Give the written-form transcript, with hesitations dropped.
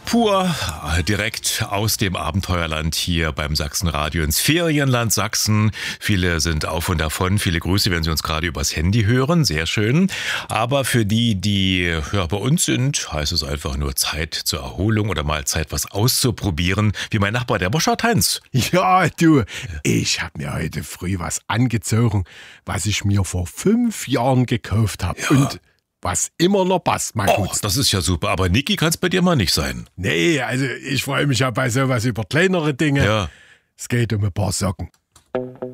Pur, direkt aus dem Abenteuerland hier beim Sachsenradio ins Ferienland Sachsen. Viele sind auf und davon. Viele Grüße, wenn Sie uns gerade übers Handy hören. Sehr schön. Aber für die bei uns sind, heißt es einfach nur Zeit zur Erholung oder mal Zeit, was auszuprobieren. Wie mein Nachbar, der Boschart Heinz. Ja, du, ich habe mir heute früh was angezogen, was ich mir vor 5 Jahren gekauft habe. Ja. Und was immer noch passt, mein Gut. Das ist ja super. Aber Niki kann es bei dir mal nicht sein. Nee, also ich freue mich ja bei sowas über kleinere Dinge. Ja. Es geht um ein paar Socken.